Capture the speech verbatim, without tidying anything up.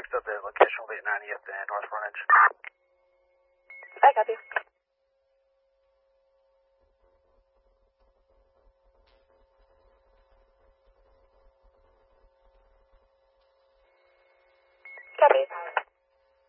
six up there, location will be at ninetieth and North Frontage. I copy.